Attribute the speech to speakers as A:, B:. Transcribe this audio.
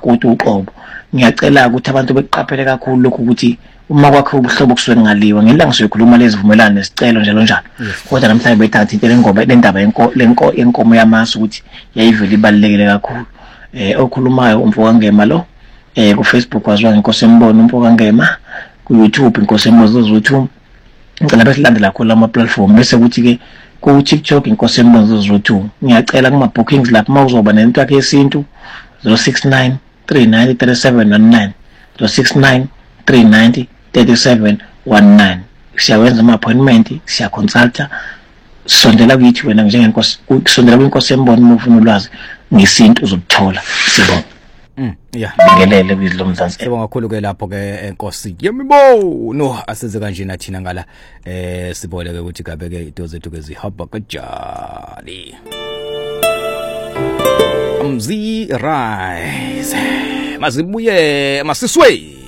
A: umakoti uqobo ngiyacela ukuthi abantu beqaphele kakhulu lokho ukuthi uma kwakho ubuhlobo kusuke ngaliwa ngelanga ngizokhuluma lezi vumelane nesicelo njalo kodwa namhlanje bethatha into lengoba lendaba yenkomo yamasu ukuthi yayivele ibalekile kakhulu okhulumayo umfokangema lo ku Facebook waziwa ngeNkosi Embona umfokangema ku YouTube Inkosi Embona Zulu ngicela besilandela kakhulu ama platform bese kuthi ke ku TikTok Inkosi Embona Zulu ngiyacela kuma bookings lapha mawuzoba nento yakhe yesintu 069 390 3719 069 390 3719 siyawenza ama appointment siya consulta sondela kithi wena njengenkosi kusondela kwinkosi Embona uma ufuna ulwazi ngesintu uzobuthola sibona
B: yeah
A: ngelele kwizilo Mzansi
B: sibonga kakhulu ke lapho ke enkosi yemibono asize kanje nathina ngala siboleke ukuthi kabe ke into zethu ke zihamba kanjani Mzi rise mazibuye masiswe